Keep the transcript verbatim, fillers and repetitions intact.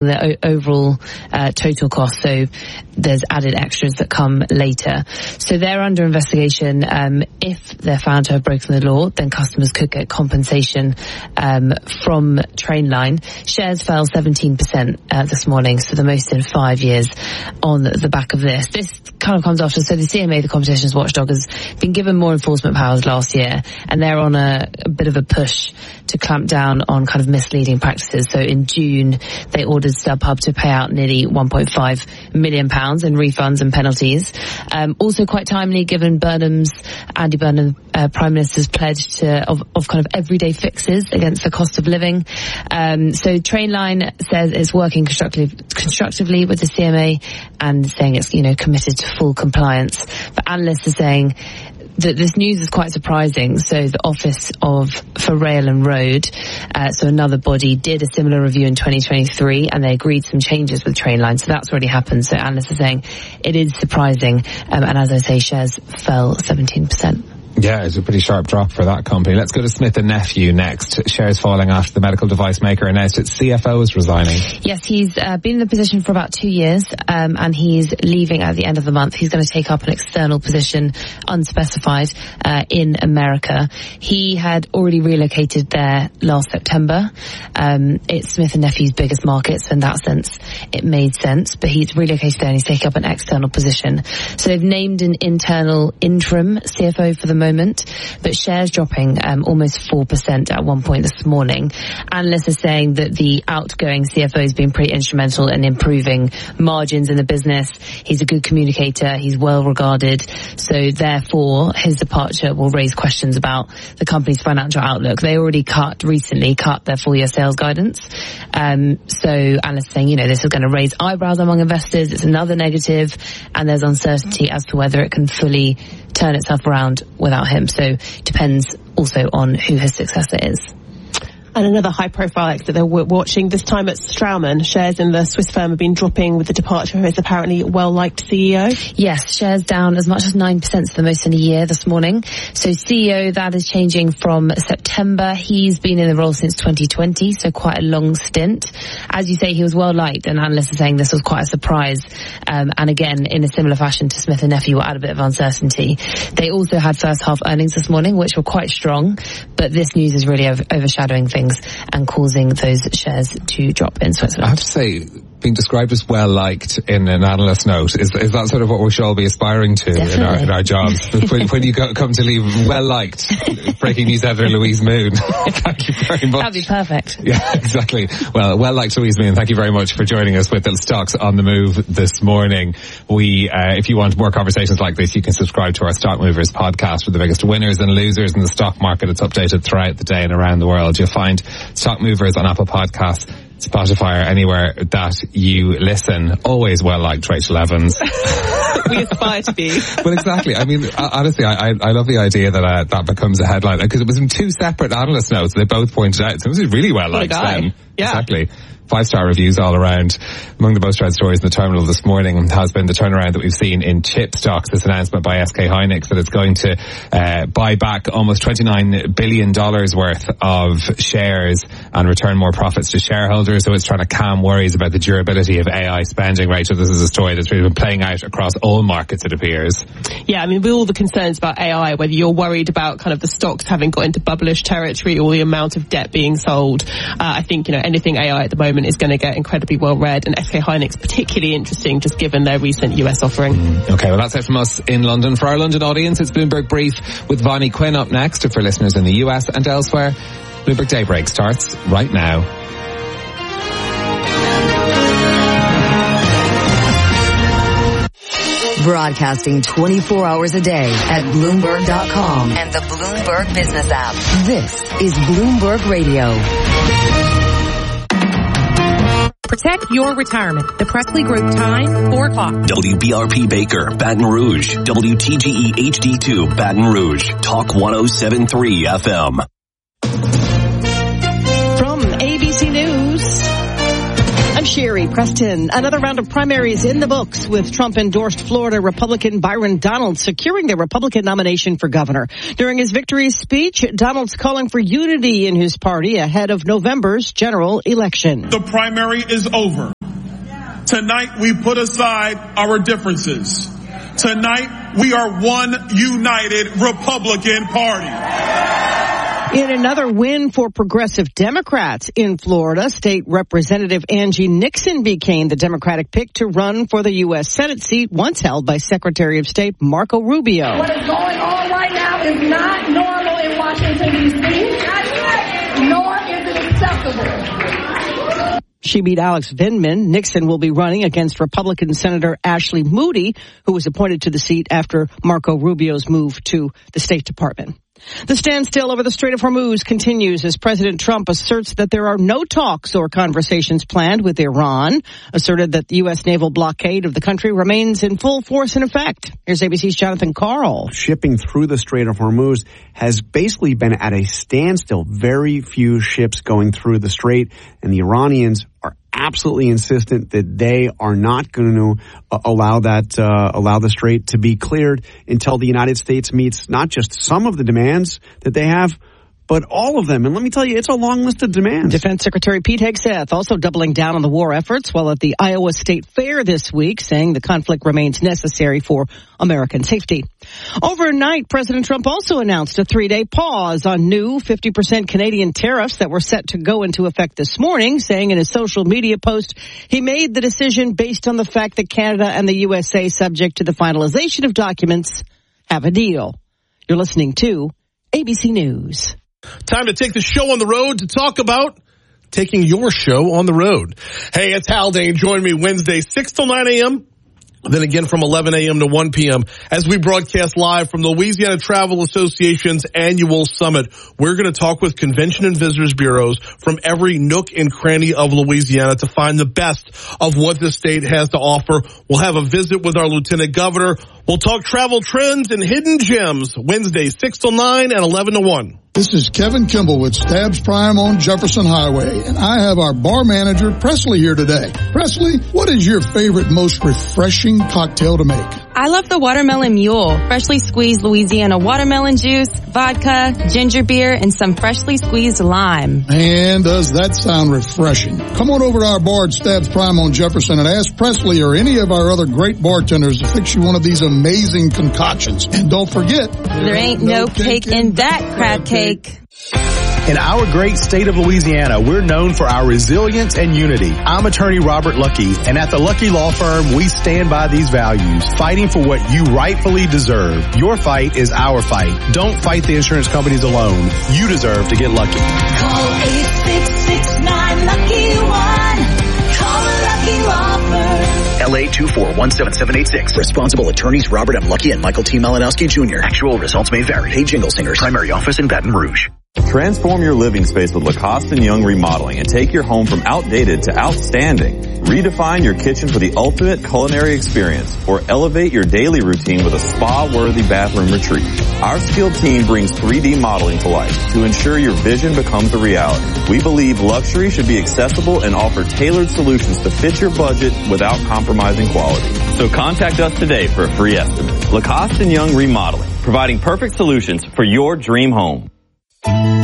the o- overall uh, total cost. So there's added extras that come later. So they're under investigation. Um, if they're found to have broken the law, then customers could get compensation um, from Trainline. Shares fell seventeen percent uh, this morning, so the most in five years on the back of this. This kind of comes after, so the C M A, the competitions watchdog, has been given more enforcement powers last year, and they're on a, a bit of a push to clamp down on kind of misleading practices. So in June, they ordered StubHub to pay out nearly one point five million pounds in refunds and penalties. Um, also quite timely, given Burnham's, Andy Burnham, uh, Prime Minister's pledge to, of, of kind of everyday fixes against the cost of living. Um, so Trainline says it's working constructively, constructively with the C M A and saying it's, you know, committed to full compliance. But analysts are saying that this news is quite surprising. So the Office of for Rail and Road, uh, so another body, did a similar review in twenty twenty-three, and they agreed some changes with Trainline. So that's already happened. So analysts are saying it is surprising. Um, and as I say, shares fell seventeen percent. Yeah, it's a pretty sharp drop for that company. Let's go to Smith and Nephew next. Shares falling after the medical device maker announced its C F O is resigning. Yes, he's uh, been in the position for about two years, um, and he's leaving at the end of the month. He's going to take up an external position, unspecified, uh, in America. He had already relocated there last September. Um, it's Smith and Nephew's biggest market, so in that sense, it made sense. But he's relocated there and he's taking up an external position. So they've named an internal interim C F O for the moment. moment, but shares dropping um, almost four percent at one point this morning. Analysts are saying that the outgoing C F O has been pretty instrumental in improving margins in the business. He's a good communicator. He's well regarded. So therefore, his departure will raise questions about the company's financial outlook. They already cut, recently cut their full year sales guidance. Um, so analysts are saying, you know, this is going to raise eyebrows among investors. It's another negative, and there's uncertainty as to whether it can fully turn itself around without him. So depends also on who his successor is. And another high-profile exit that we're watching, this time at Straumann. Shares in the Swiss firm have been dropping with the departure of his apparently well-liked C E O. Yes, shares down as much as nine percent, the most in a year this morning. So C E O, that is changing from September. He's been in the role since twenty twenty, so quite a long stint. As you say, he was well-liked, and analysts are saying this was quite a surprise. Um, and again, in a similar fashion to Smith and Nephew, will add a bit of uncertainty. They also had first-half earnings this morning, which were quite strong, but this news is really over- overshadowing things and causing those shares to drop in Switzerland. I have to say, being described as well liked in an analyst note, is is that sort of what we should all be aspiring to in our, in our jobs? when, when you go, come to leave, well liked. Breaking news editor Louise Moon. Thank you very much. That'd be perfect. Yeah, exactly. Well, well liked Louise Moon. Thank you very much for joining us with the Stocks on the Move this morning. We, uh, if you want more conversations like this, you can subscribe to our Stock Movers podcast with the biggest winners and losers in the stock market. It's updated throughout the day and around the world. You'll find Stock Movers on Apple Podcasts, Spotify, or anywhere that you listen. Always well liked, Rachel Evans. We aspire to be. Well, exactly. I mean, honestly, I, I love the idea that uh, that becomes a headline, because it was in two separate analyst notes. They both pointed out, so it was really well liked then. Yeah. Exactly. Five-star reviews all around. Among the most read stories in the terminal this morning has been the turnaround that we've seen in chip stocks. This announcement by S K Hynix that it's going to uh, buy back almost twenty-nine billion dollars worth of shares and return more profits to shareholders. So it's trying to calm worries about the durability of A I spending. Rachel, this is a story that's really been playing out across all markets, it appears. Yeah, I mean, with all the concerns about A I, whether you're worried about kind of the stocks having got into bubblish territory or the amount of debt being sold, uh, I think, you know, anything A I at the moment is going to get incredibly well read, and S K Hynix particularly interesting just given their recent U S offering. Mm, okay, well that's it from us in London. For our London audience, it's Bloomberg Brief with Vonnie Quinn up next. For listeners in the U S and elsewhere, Bloomberg Daybreak starts right now. Broadcasting twenty-four hours a day at Bloomberg dot com and the Bloomberg Business app. This is Bloomberg Radio. Protect your retirement. The Presley Group time, four o'clock. W B R P Baker, Baton Rouge. W T G E H D two, Baton Rouge. Talk one oh seven point three F M. From A B C News, I'm Sherry Preston. Another round of primaries in the books, with Trump-endorsed Florida Republican Byron Donalds securing the Republican nomination for governor. During his victory speech, Donalds calling for unity in his party ahead of November's general election. The primary is over. Tonight, we put aside our differences. Tonight, we are one united Republican Party. In another win for progressive Democrats in Florida, State Representative Angie Nixon became the Democratic pick to run for the U S Senate seat once held by Secretary of State Marco Rubio. What is going on right now is not normal in Washington, D C, nor is it acceptable. She beat Alex Vindman. Nixon will be running against Republican Senator Ashley Moody, who was appointed to the seat after Marco Rubio's move to the State Department. The standstill over the Strait of Hormuz continues as President Trump asserts that there are no talks or conversations planned with Iran, asserted that the U S naval blockade of the country remains in full force in effect. Here's A B C's Jonathan Karl. Shipping through the Strait of Hormuz has basically been at a standstill. Very few ships going through the strait, and the Iranians are absolutely insistent that they are not going to uh, allow that uh, allow the strait to be cleared until the United States meets not just some of the demands that they have, but all of them. And let me tell you, it's a long list of demands. Defense Secretary Pete Hegseth also doubling down on the war efforts while at the Iowa State Fair this week, saying the conflict remains necessary for American safety. Overnight, President Trump also announced a three-day pause on new fifty percent Canadian tariffs that were set to go into effect this morning, saying in a social media post he made the decision based on the fact that Canada and the U S A, subject to the finalization of documents, have a deal. You're listening to A B C News. Time to take the show on the road to talk about taking your show on the road. Hey, it's Haldane. Join me Wednesday, six till nine a.m., then again from eleven a.m. to one p.m. as we broadcast live from the Louisiana Travel Association's annual summit. We're going to talk with convention and visitors bureaus from every nook and cranny of Louisiana to find the best of what the state has to offer. We'll have a visit with our lieutenant governor. We'll talk travel trends and hidden gems Wednesday, six till nine and eleven to one. This is Kevin Kimball with Stabs Prime on Jefferson Highway, and I have our bar manager, Presley, here today. Presley, what is your favorite, most refreshing cocktail to make? I love the Watermelon Mule. Freshly squeezed Louisiana watermelon juice, vodka, ginger beer, and some freshly squeezed lime. Man, does that sound refreshing. Come on over to our bar at Stabs Prime on Jefferson and ask Presley or any of our other great bartenders to fix you one of these amazing concoctions. And don't forget, there ain't no cake in that crab cake. In our great state of Louisiana, we're known for our resilience and unity. I'm attorney Robert Lucky, and at the Lucky Law Firm, we stand by these values, fighting for what you rightfully deserve. Your fight is our fight. Don't fight the insurance companies alone. You deserve to get lucky. Call eight six six nine lucky one. Call a Lucky Law Firm. L A two four one seven seven eight six. Responsible attorneys Robert M. Lucky and Michael T. Malinowski Junior Actual results may vary. Hey, Jingle Singers. Primary office in Baton Rouge. Transform your living space with Lacoste and Young Remodeling and take your home from outdated to outstanding. Redefine your kitchen for the ultimate culinary experience or elevate your daily routine with a spa-worthy bathroom retreat. Our skilled team brings three D modeling to life to ensure your vision becomes a reality. We believe luxury should be accessible and offer tailored solutions to fit your budget without compromising quality. So contact us today for a free estimate. Lacoste and Young Remodeling, providing perfect solutions for your dream home.